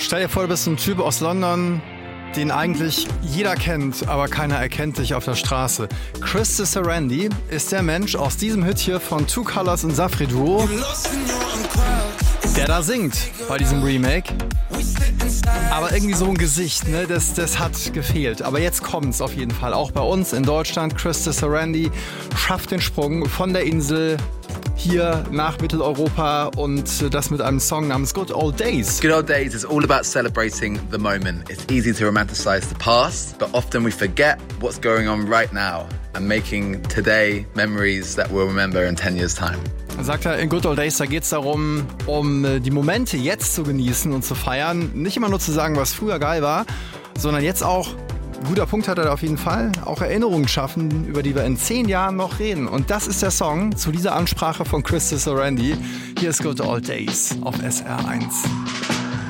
Stell dir vor, du bist ein Typ aus London, den eigentlich jeder kennt, aber keiner erkennt dich auf der Straße. Chris Sarandon ist der Mensch aus diesem Hit hier von Two Colors und Safri Duo, der da singt bei diesem Remake. Aber irgendwie so ein Gesicht, ne, das hat gefehlt. Aber jetzt kommt's auf jeden Fall. Auch bei uns in Deutschland. Chris Sarandon schafft den Sprung von der Insel hier nach Mitteleuropa und das mit einem Song namens Good Old Days. Good Old Days is all about celebrating the moment. It's easy to romanticize the past, but often we forget what's going on right now and making today memories that we'll remember in 10 years' time. Sagt er, in Good Old Days, da geht es darum, die Momente jetzt zu genießen und zu feiern. Nicht immer nur zu sagen, was früher geil war, sondern jetzt auch, guter Punkt hat er da auf jeden Fall, auch Erinnerungen schaffen, über die wir in 10 Jahren noch reden. Und das ist der Song zu dieser Ansprache von Chris Sarandon. Hier ist Good Old Days auf SR1.